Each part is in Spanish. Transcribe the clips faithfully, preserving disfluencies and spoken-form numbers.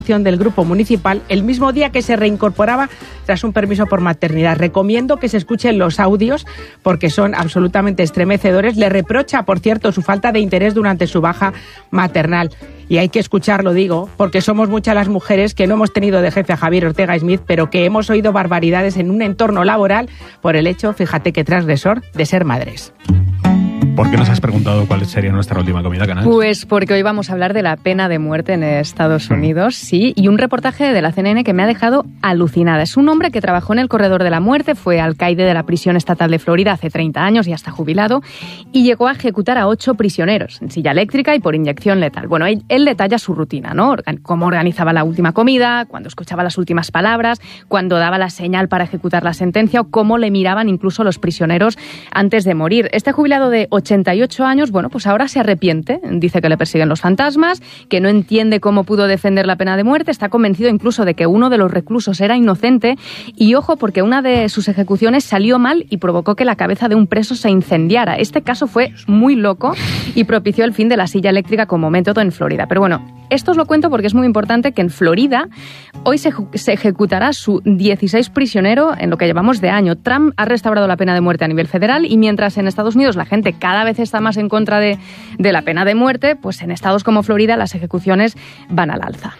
del grupo municipal el mismo día que se reincorporaba tras un permiso por maternidad. Recomiendo que se escuchen los audios porque son absolutamente estremecedores. Le reprocha, por cierto, su falta de interés durante su baja maternal. Y hay que escucharlo, digo, porque somos muchas las mujeres que no hemos tenido de jefe a Javier Ortega Smith, pero que hemos oído barbaridades en un entorno laboral por el hecho, fíjate qué transgresor, de ser madres. ¿Por qué nos has preguntado cuál sería nuestra última comida, Canal? Pues porque hoy vamos a hablar de la pena de muerte en Estados Unidos, sí, y un reportaje de la C N N que me ha dejado alucinada. Es un hombre que trabajó en el corredor de la muerte, fue alcaide de la prisión estatal de Florida hace treinta años, ya está jubilado, y llegó a ejecutar a ocho prisioneros en silla eléctrica y por inyección letal. Bueno, él, él detalla su rutina, ¿no? Cómo organizaba la última comida, cuando escuchaba las últimas palabras, cuando daba la señal para ejecutar la sentencia o cómo le miraban incluso los prisioneros antes de morir. Este jubilado de ochenta y ocho años, bueno, pues ahora se arrepiente, dice que le persiguen los fantasmas, que no entiende cómo pudo defender la pena de muerte, está convencido incluso de que uno de los reclusos era inocente y ojo porque una de sus ejecuciones salió mal y provocó que la cabeza de un preso se incendiara. Este caso fue muy loco y propició el fin de la silla eléctrica como método en Florida. Pero bueno, esto os lo cuento porque es muy importante que en Florida hoy se, se ejecutará su dieciséis prisionero en lo que llevamos de año. Trump ha restaurado la pena de muerte a nivel federal y mientras en Estados Unidos la gente cada vez está más en contra de, de la pena de muerte, pues en estados como Florida las ejecuciones van al alza.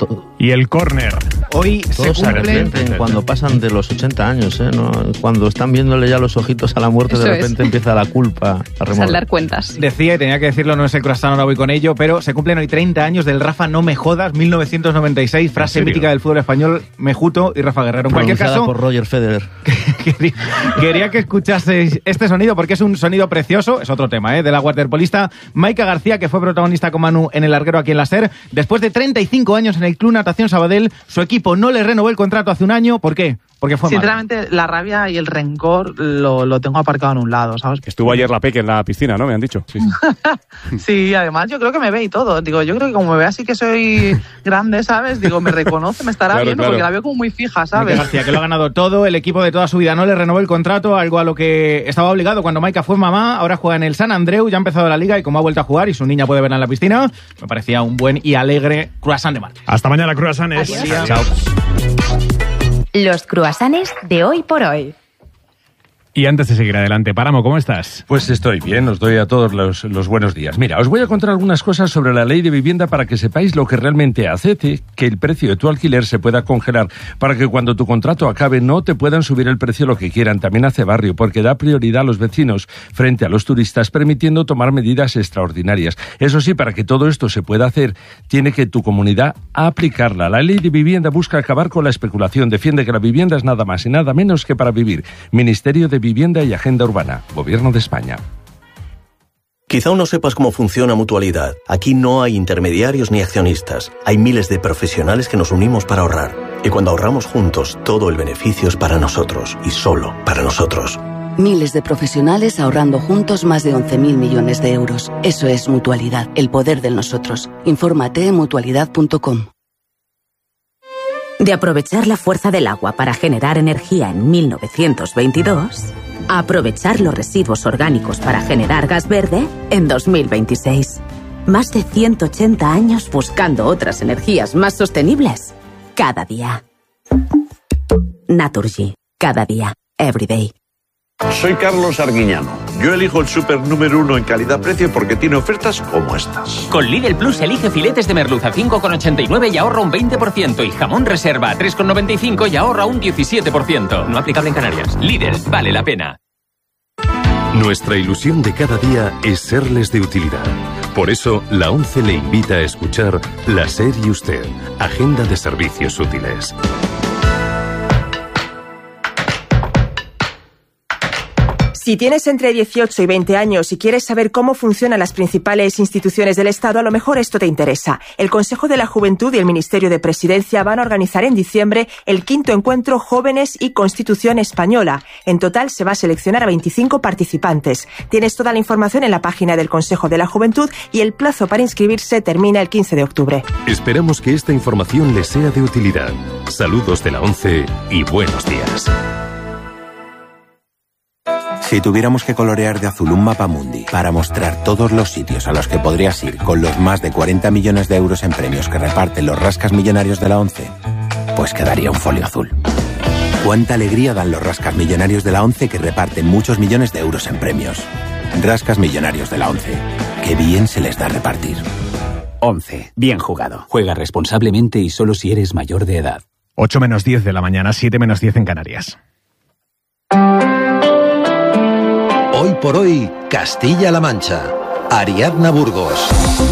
Y el córner. Hoy Todos se cumple... cuando pasan de los ochenta años, ¿eh? ¿No? Cuando están viéndole ya los ojitos a la muerte, Eso de repente es. empieza la culpa a remover. Saldar cuentas. Decía, y tenía que decirlo, no es el croissant, ahora voy con ello, pero se cumplen hoy treinta años del Rafa No Me Jodas, mil novecientos noventa y seis, frase mítica del fútbol español, Mejuto y Rafa Guerrero. En cualquier caso, por Roger Federer. quería, quería que escuchaseis este sonido porque es un sonido precioso, es otro tema, ¿eh? De la waterpolista Maika García, que fue protagonista con Manu en El Larguero aquí en la SER. Después de treinta y cinco años en el Club Natación Sabadell, su equipo no le renovó el contrato hace un año. ¿Por qué? Porque fue Sinceramente, malo. La rabia y el rencor lo, lo tengo aparcado en un lado, ¿sabes? Estuvo ayer la Peque en la piscina, ¿no? Me han dicho. Sí, sí. Sí, además yo creo que me ve y todo. Digo, yo creo que como me ve así que soy grande, ¿sabes? Digo, me reconoce, me estará Claro, viendo claro. porque la veo como muy fija, Maika ¿sabes? García, que lo ha ganado todo, el equipo de toda su vida no le renovó el contrato, algo a lo que estaba obligado cuando Maika fue mamá, ahora juega en el San Andreu, ya ha empezado la liga y como ha vuelto a jugar y su niña puede verla en la piscina, me parecía un buen y alegre croissant de martes. Hasta mañana, croissants. Chao. Los croissants de hoy por hoy. Y antes de seguir adelante, Páramo, ¿cómo estás? Pues estoy bien, os doy a todos los, los buenos días. Mira, os voy a contar algunas cosas sobre la ley de vivienda para que sepáis lo que realmente hace que el precio de tu alquiler se pueda congelar, para que cuando tu contrato acabe no te puedan subir el precio lo que quieran. También hace barrio, porque da prioridad a los vecinos frente a los turistas, permitiendo tomar medidas extraordinarias. Eso sí, para que todo esto se pueda hacer, tiene que tu comunidad aplicarla. La ley de vivienda busca acabar con la especulación, defiende que la vivienda es nada más y nada menos que para vivir. Ministerio de Vivienda y Agenda Urbana, Gobierno de España. Quizá aún no sepas cómo funciona Mutualidad. Aquí no hay intermediarios ni accionistas. Hay miles de profesionales que nos unimos para ahorrar. Y cuando ahorramos juntos, todo el beneficio es para nosotros y solo para nosotros. Miles de profesionales ahorrando juntos más de once mil millones de euros. Eso es Mutualidad, el poder del nosotros. Infórmate en mutualidad punto com. De aprovechar la fuerza del agua para generar energía en mil novecientos veintidós, a aprovechar los residuos orgánicos para generar gas verde en dos mil veintiséis. Más de ciento ochenta años buscando otras energías más sostenibles cada día. Naturgy. Cada día. Every day. Soy Carlos Arguiñano. Yo elijo el súper número uno en calidad-precio porque tiene ofertas como estas. Con Lidl Plus elige filetes de merluza cinco con ochenta y nueve y ahorra un veinte por ciento y jamón reserva a tres con noventa y cinco y ahorra un diecisiete por ciento. No aplicable en Canarias. Lidl, vale la pena. Nuestra ilusión de cada día es serles de utilidad. Por eso, la ONCE le invita a escuchar La SER y Usted, Agenda de Servicios Útiles. Si tienes entre dieciocho y veinte años y quieres saber cómo funcionan las principales instituciones del Estado, a lo mejor esto te interesa. El Consejo de la Juventud y el Ministerio de Presidencia van a organizar en diciembre el quinto encuentro Jóvenes y Constitución Española. En total se va a seleccionar a veinticinco participantes. Tienes toda la información en la página del Consejo de la Juventud y el plazo para inscribirse termina el quince de octubre. Esperamos que esta información les sea de utilidad. Saludos de la ONCE y buenos días. Si tuviéramos que colorear de azul un mapa mundi para mostrar todos los sitios a los que podrías ir con los más de cuarenta millones de euros en premios que reparten los rascas millonarios de la ONCE, pues quedaría un folio azul. Cuánta alegría dan los rascas millonarios de la ONCE que reparten muchos millones de euros en premios. Rascas millonarios de la ONCE. Qué bien se les da repartir. ONCE. Bien jugado. Juega responsablemente y solo si eres mayor de edad. ocho menos diez de la mañana, siete menos diez en Canarias. Hoy por hoy, Castilla-La Mancha. Ariadna Burgos.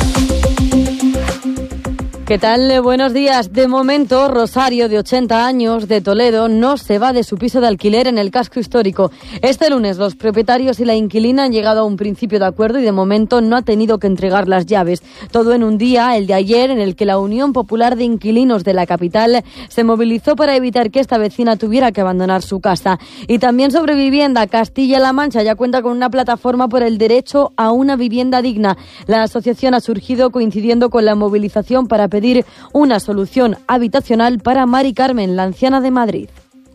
¿Qué tal? Buenos días. De momento, Rosario, de ochenta años, de Toledo, no se va de su piso de alquiler en el casco histórico. Este lunes los propietarios y la inquilina han llegado a un principio de acuerdo y de momento no ha tenido que entregar las llaves. Todo en un día, el de ayer, en el que la Unión Popular de Inquilinos de la capital se movilizó para evitar que esta vecina tuviera que abandonar su casa. Y también sobre vivienda, Castilla-La Mancha ya cuenta con una plataforma por el derecho a una vivienda digna. La asociación ha surgido coincidiendo con la movilización para pedir una solución habitacional para Mari Carmen, la anciana de Madrid.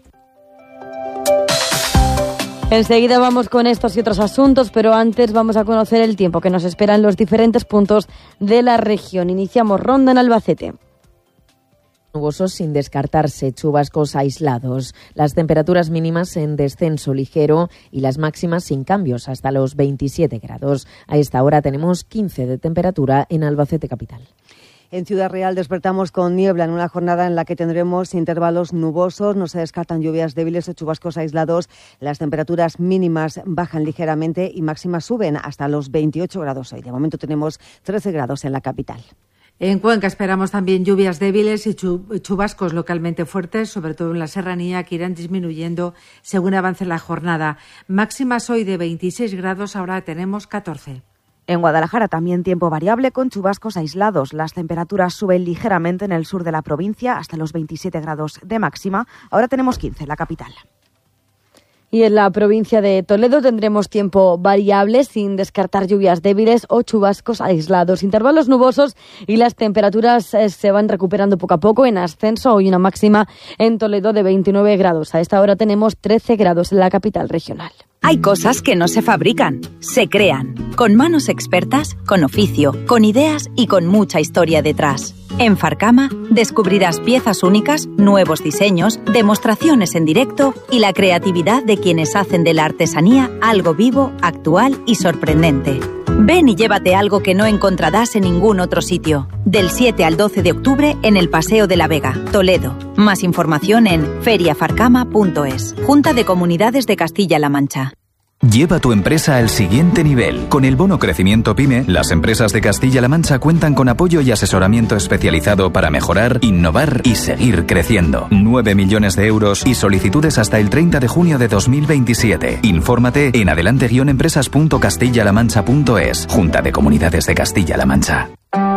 Enseguida vamos con estos y otros asuntos, pero antes vamos a conocer el tiempo que nos espera en los diferentes puntos de la región. Iniciamos ronda en Albacete. Nubosos sin descartarse, chubascos aislados. Las temperaturas mínimas en descenso ligero y las máximas sin cambios hasta los veintisiete grados. A esta hora tenemos quince de temperatura en Albacete capital. En Ciudad Real despertamos con niebla en una jornada en la que tendremos intervalos nubosos, no se descartan lluvias débiles o chubascos aislados. Las temperaturas mínimas bajan ligeramente y máximas suben hasta los veintiocho grados hoy. De momento tenemos trece grados en la capital. En Cuenca esperamos también lluvias débiles y chubascos localmente fuertes, sobre todo en la serranía, que irán disminuyendo según avance la jornada. Máximas hoy de veintiséis grados, ahora tenemos catorce. En Guadalajara también tiempo variable con chubascos aislados. Las temperaturas suben ligeramente en el sur de la provincia hasta los veintisiete grados de máxima. Ahora tenemos quince en la capital. Y en la provincia de Toledo tendremos tiempo variable, sin descartar lluvias débiles o chubascos aislados. Intervalos nubosos y las temperaturas eh, se van recuperando poco a poco en ascenso. Hoy una máxima en Toledo de veintinueve grados. A esta hora tenemos trece grados en la capital regional. Hay cosas que no se fabrican, se crean, con manos expertas, con oficio, con ideas y con mucha historia detrás. En Farcama descubrirás piezas únicas, nuevos diseños, demostraciones en directo y la creatividad de quienes hacen de la artesanía algo vivo, actual y sorprendente. Ven y llévate algo que no encontrarás en ningún otro sitio. Del siete al doce de octubre en el Paseo de la Vega, Toledo. Más información en feria farcama punto es. Junta de Comunidades de Castilla-La Mancha. Lleva tu empresa al siguiente nivel. Con el bono Crecimiento PYME, las empresas de Castilla-La Mancha cuentan con apoyo y asesoramiento especializado para mejorar, innovar y seguir creciendo. nueve millones de euros y solicitudes hasta el treinta de junio de dos mil veintisiete. Infórmate en adelante guion empresas punto castilla la mancha punto es. Junta de Comunidades de Castilla-La Mancha.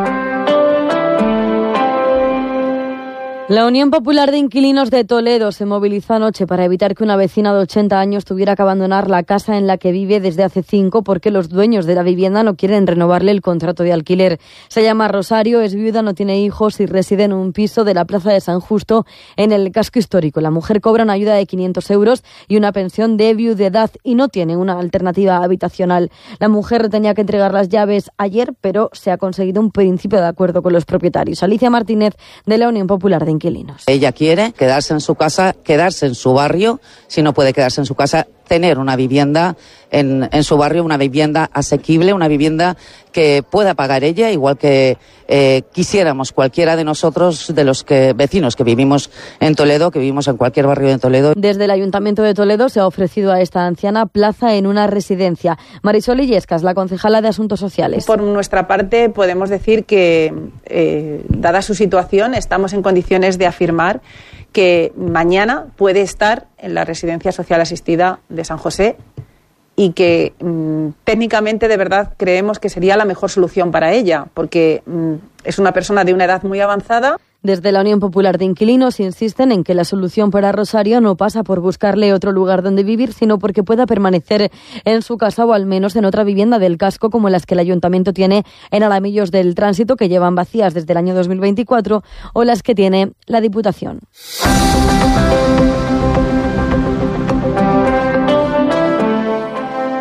La Unión Popular de Inquilinos de Toledo se movilizó anoche para evitar que una vecina de ochenta años tuviera que abandonar la casa en la que vive desde hace cinco porque los dueños de la vivienda no quieren renovarle el contrato de alquiler. Se llama Rosario, es viuda, no tiene hijos y reside en un piso de la Plaza de San Justo en el casco histórico. La mujer cobra una ayuda de quinientos euros y una pensión de viudedad y no tiene una alternativa habitacional. La mujer tenía que entregar las llaves ayer, pero se ha conseguido un principio de acuerdo con los propietarios. Alicia Martínez, de la Unión Popular de Inquilinos. Ella quiere quedarse en su casa, quedarse en su barrio, si no puede quedarse en su casa, tener una vivienda en, en su barrio, una vivienda asequible, una vivienda que pueda pagar ella, igual que eh, quisiéramos cualquiera de nosotros, de los que vecinos que vivimos en Toledo, que vivimos en cualquier barrio de Toledo. Desde el Ayuntamiento de Toledo se ha ofrecido a esta anciana plaza en una residencia. Marisol Illescas, la concejala de Asuntos Sociales. Por nuestra parte podemos decir que, eh, dada su situación, estamos en condiciones de afirmar que mañana puede estar en la Residencia Social Asistida de San José y que mmm, técnicamente de verdad creemos que sería la mejor solución para ella, porque mmm, es una persona de una edad muy avanzada. Desde la Unión Popular de Inquilinos insisten en que la solución para Rosario no pasa por buscarle otro lugar donde vivir, sino porque pueda permanecer en su casa o al menos en otra vivienda del casco como las que el Ayuntamiento tiene en Alamillos del Tránsito, que llevan vacías desde el año dos mil veinticuatro, o las que tiene la Diputación.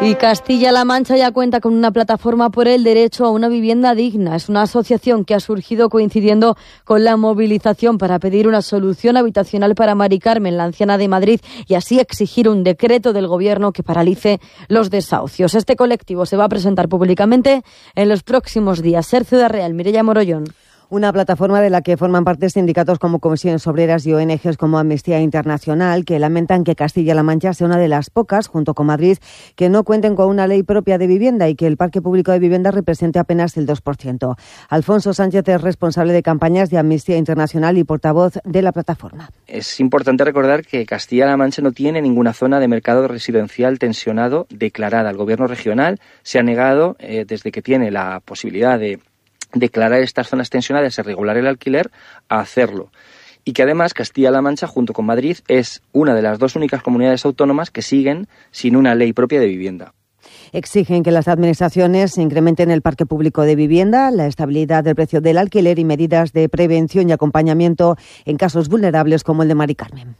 Y Castilla-La Mancha ya cuenta con una plataforma por el derecho a una vivienda digna. Es una asociación que ha surgido coincidiendo con la movilización para pedir una solución habitacional para Mari Carmen, la anciana de Madrid, y así exigir un decreto del Gobierno que paralice los desahucios. Este colectivo se va a presentar públicamente en los próximos días. Ser Ciudad Real, Mireia Morollón. Una plataforma de la que forman parte sindicatos como Comisiones Obreras y O N Ges como Amnistía Internacional, que lamentan que Castilla-La Mancha sea una de las pocas, junto con Madrid, que no cuenten con una ley propia de vivienda y que el parque público de vivienda represente apenas el dos por ciento. Alfonso Sánchez es responsable de campañas de Amnistía Internacional y portavoz de la plataforma. Es importante recordar que Castilla-La Mancha no tiene ninguna zona de mercado residencial tensionado declarada. El Gobierno regional se ha negado, eh, desde que tiene la posibilidad de declarar estas zonas tensionadas y regular el alquiler, a hacerlo. Y que además Castilla-La Mancha, junto con Madrid, es una de las dos únicas comunidades autónomas que siguen sin una ley propia de vivienda. Exigen que las administraciones incrementen el parque público de vivienda, la estabilidad del precio del alquiler y medidas de prevención y acompañamiento en casos vulnerables como el de Mari Carmen.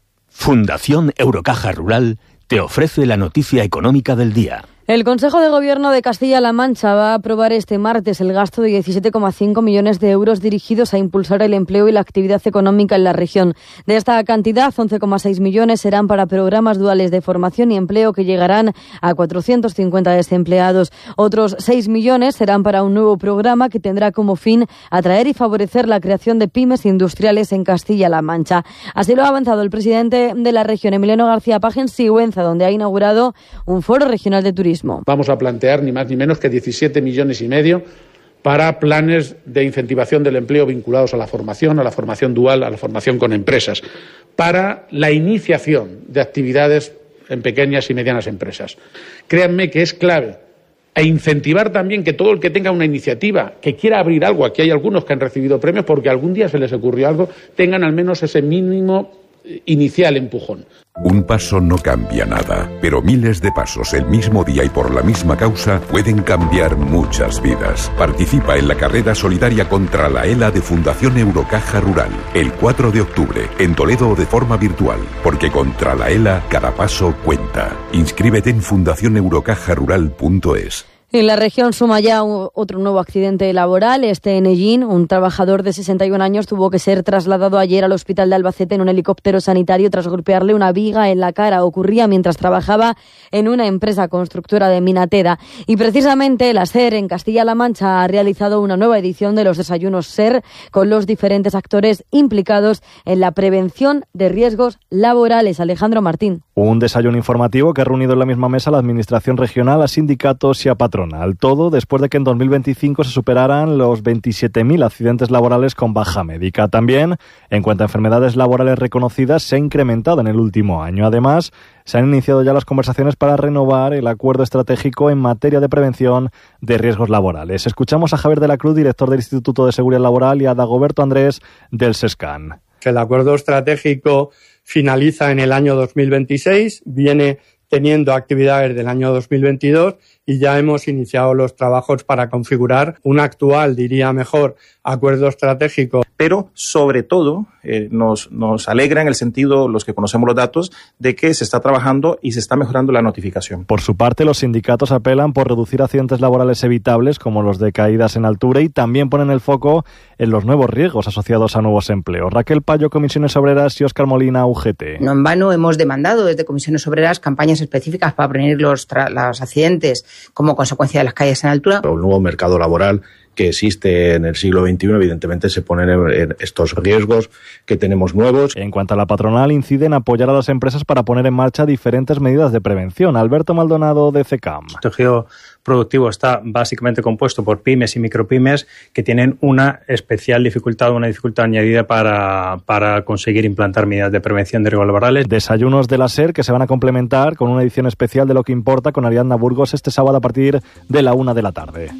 Fundación Eurocaja Rural te ofrece la noticia económica del día. El Consejo de Gobierno de Castilla-La Mancha va a aprobar este martes el gasto de diecisiete coma cinco millones de euros dirigidos a impulsar el empleo y la actividad económica en la región. De esta cantidad, once coma seis millones serán para programas duales de formación y empleo que llegarán a cuatrocientos cincuenta desempleados. Otros seis millones serán para un nuevo programa que tendrá como fin atraer y favorecer la creación de pymes industriales en Castilla-La Mancha. Así lo ha avanzado el presidente de la región, Emiliano García Paje, en Sigüenza, donde ha inaugurado un foro regional de turismo. Vamos a plantear ni más ni menos que diecisiete millones y medio para planes de incentivación del empleo vinculados a la formación, a la formación dual, a la formación con empresas, para la iniciación de actividades en pequeñas y medianas empresas. Créanme que es clave e incentivar también que todo el que tenga una iniciativa, que quiera abrir algo, aquí hay algunos que han recibido premios porque algún día se les ocurrió algo, tengan al menos ese mínimo inicial empujón. Un paso no cambia nada, pero miles de pasos el mismo día y por la misma causa pueden cambiar muchas vidas. Participa en la carrera solidaria contra la ELA de Fundación Eurocaja Rural, el cuatro de octubre, en Toledo o de forma virtual, porque contra la ELA cada paso cuenta. Inscríbete en fundación eurocaja rural punto es. En la región suma ya otro nuevo accidente laboral. Este en Ellín, un trabajador de sesenta y un años tuvo que ser trasladado ayer al hospital de Albacete en un helicóptero sanitario tras golpearle una viga en la cara. Ocurría mientras trabajaba en una empresa constructora de Minatera. Y precisamente la SER en Castilla-La Mancha ha realizado una nueva edición de los desayunos SER con los diferentes actores implicados en la prevención de riesgos laborales. Alejandro Martín. Un desayuno informativo que ha reunido en la misma mesa a la Administración regional, a sindicatos y a patrones. Al todo, después de que en dos mil veinticinco se superaran los veintisiete mil accidentes laborales con baja médica. También, en cuanto a enfermedades laborales reconocidas, se ha incrementado en el último año. Además, se han iniciado ya las conversaciones para renovar el acuerdo estratégico en materia de prevención de riesgos laborales. Escuchamos a Javier de la Cruz, director del Instituto de Seguridad Laboral, y a Dagoberto Andrés, del SESCAN. El acuerdo estratégico finaliza en el año dos mil veintiséis, viene teniendo actividades del año dos mil veintidós y ya hemos iniciado los trabajos para configurar un actual, diría mejor, acuerdo estratégico. Pero, sobre todo, eh, nos, nos alegra en el sentido, los que conocemos los datos, de que se está trabajando y se está mejorando la notificación. Por su parte, los sindicatos apelan por reducir accidentes laborales evitables, como los de caídas en altura, y también ponen el foco en los nuevos riesgos asociados a nuevos empleos. Raquel Payo, Comisiones Obreras, y Óscar Molina, U G T. No en vano hemos demandado desde Comisiones Obreras campañas específicas para prevenir los, tra- los accidentes como consecuencia de las caídas en altura. El nuevo mercado laboral que existe en el siglo veintiuno, evidentemente se ponen en estos riesgos que tenemos nuevos. En cuanto a la patronal, incide en apoyar a las empresas para poner en marcha diferentes medidas de prevención. Alberto Maldonado, de C E C A M. El tejido productivo está básicamente compuesto por pymes y micropymes que tienen una especial dificultad, una dificultad añadida para, para conseguir implantar medidas de prevención de riesgos laborales. Desayunos de la SER que se van a complementar con una edición especial de Lo que importa con Ariadna Burgos este sábado a partir de la una de la tarde.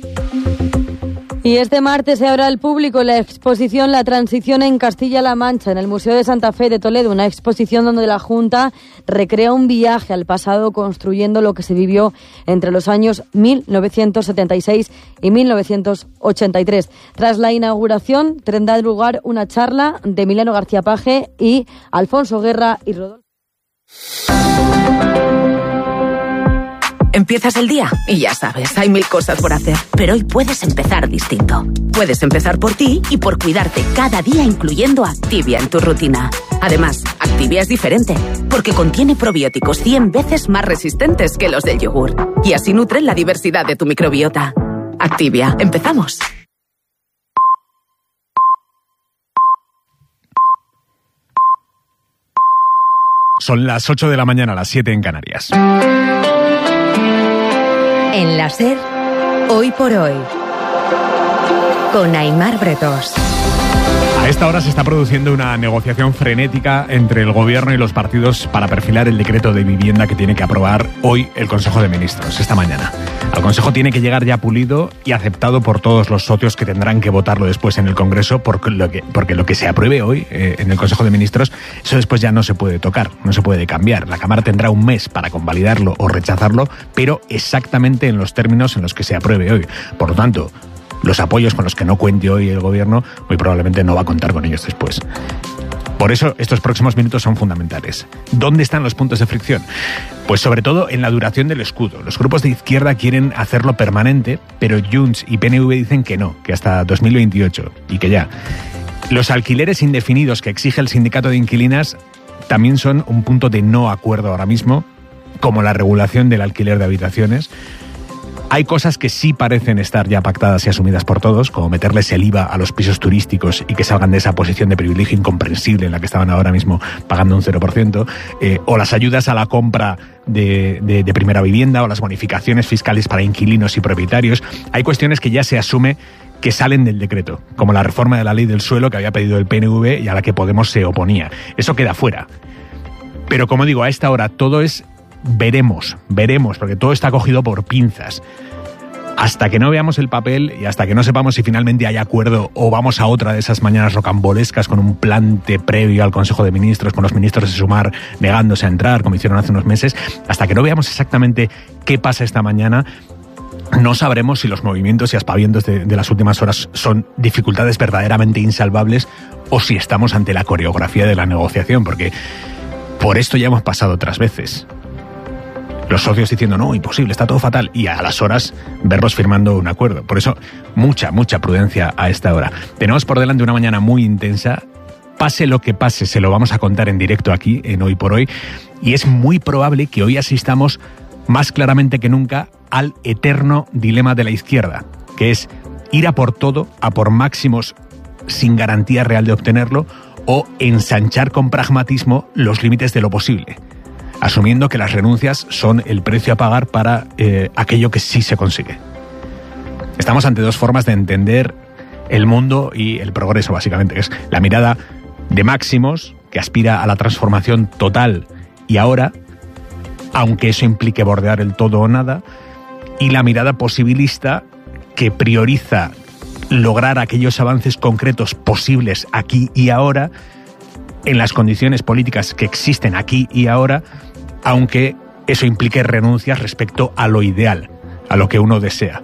Y este martes se abre al público la exposición La Transición en Castilla-La Mancha en el Museo de Santa Fe de Toledo, una exposición donde la Junta recrea un viaje al pasado construyendo lo que se vivió entre los años mil novecientos setenta y seis y mil novecientos ochenta y tres. Tras la inauguración tendrá lugar una charla de Emiliano García Paje y Alfonso Guerra y Rodolfo. Empiezas el día y ya sabes, hay mil cosas por hacer. Pero hoy puedes empezar distinto. Puedes empezar por ti y por cuidarte cada día, incluyendo Activia en tu rutina. Además, Activia es diferente, porque contiene probióticos cien veces más resistentes que los del yogur. Y así nutren la diversidad de tu microbiota. Activia, empezamos. Son las ocho de la mañana, las siete en Canarias. En la SER, Hoy por Hoy, con Aimar Bretos. A esta hora se está produciendo una negociación frenética entre el Gobierno y los partidos para perfilar el decreto de vivienda que tiene que aprobar hoy el Consejo de Ministros, esta mañana. Al Consejo tiene que llegar ya pulido y aceptado por todos los socios que tendrán que votarlo después en el Congreso, porque lo que, porque lo que se apruebe hoy eh, en el Consejo de Ministros, eso después ya no se puede tocar, no se puede cambiar. La Cámara tendrá un mes para convalidarlo o rechazarlo, pero exactamente en los términos en los que se apruebe hoy. Por lo tanto, los apoyos con los que no cuente hoy el Gobierno, muy probablemente no va a contar con ellos después. Por eso estos próximos minutos son fundamentales. ¿Dónde están los puntos de fricción? Pues sobre todo en la duración del escudo. Los grupos de izquierda quieren hacerlo permanente, pero Junts y P N V dicen que no, que hasta dos mil veintiocho y que ya. Los alquileres indefinidos que exige el sindicato de inquilinas también son un punto de no acuerdo ahora mismo, como la regulación del alquiler de habitaciones. Hay cosas que sí parecen estar ya pactadas y asumidas por todos, como meterles el I V A a los pisos turísticos y que salgan de esa posición de privilegio incomprensible en la que estaban ahora mismo pagando un cero por ciento, eh, o las ayudas a la compra de, de, de primera vivienda, o las bonificaciones fiscales para inquilinos y propietarios. Hay cuestiones que ya se asume que salen del decreto, como la reforma de la ley del suelo que había pedido el P N V y a la que Podemos se oponía. Eso queda fuera. Pero como digo, a esta hora todo es veremos, veremos, porque todo está cogido por pinzas. Hasta que no veamos el papel y hasta que no sepamos si finalmente hay acuerdo o vamos a otra de esas mañanas rocambolescas con un plante previo al Consejo de Ministros, con los ministros de Sumar negándose a entrar, como hicieron hace unos meses, hasta que no veamos exactamente qué pasa esta mañana, no sabremos si los movimientos y aspavientos de, de las últimas horas son dificultades verdaderamente insalvables o si estamos ante la coreografía de la negociación, porque por esto ya hemos pasado otras veces. Los socios diciendo, no, imposible, está todo fatal, y a las horas verlos firmando un acuerdo. Por eso, mucha, mucha prudencia a esta hora. Tenemos por delante una mañana muy intensa. Pase lo que pase, se lo vamos a contar en directo aquí, en Hoy por Hoy, y es muy probable que hoy asistamos más claramente que nunca al eterno dilema de la izquierda, que es ir a por todo, a por máximos sin garantía real de obtenerlo, o ensanchar con pragmatismo los límites de lo posible, asumiendo que las renuncias son el precio a pagar para eh, aquello que sí se consigue. Estamos ante dos formas de entender el mundo y el progreso, básicamente, que es la mirada de máximos, que aspira a la transformación total y ahora, aunque eso implique bordear el todo o nada, y la mirada posibilista, que prioriza lograr aquellos avances concretos posibles aquí y ahora, en las condiciones políticas que existen aquí y ahora, aunque eso implique renuncias respecto a lo ideal, a lo que uno desea.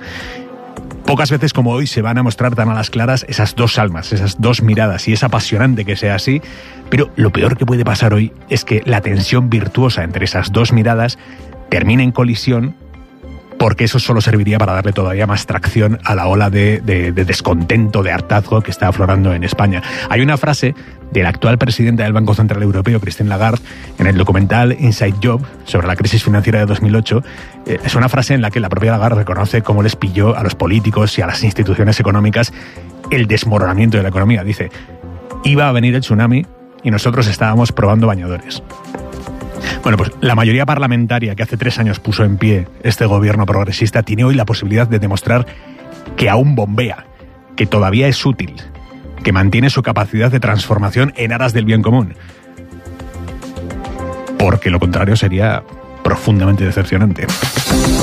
Pocas veces como hoy se van a mostrar tan a las claras esas dos almas, esas dos miradas, y es apasionante que sea así, pero lo peor que puede pasar hoy es que la tensión virtuosa entre esas dos miradas termine en colisión, porque eso solo serviría para darle todavía más tracción a la ola de, de, de descontento, de hartazgo que está aflorando en España. Hay una frase de la actual presidenta del Banco Central Europeo, Christine Lagarde, en el documental Inside Job sobre la crisis financiera de dos mil ocho. Eh, es una frase en la que la propia Lagarde reconoce cómo les pilló a los políticos y a las instituciones económicas el desmoronamiento de la economía. Dice, iba a venir el tsunami y nosotros estábamos probando bañadores. Bueno, pues la mayoría parlamentaria que hace tres años puso en pie este gobierno progresista tiene hoy la posibilidad de demostrar que aún bombea, que todavía es útil, que mantiene su capacidad de transformación en aras del bien común. Porque lo contrario sería profundamente decepcionante.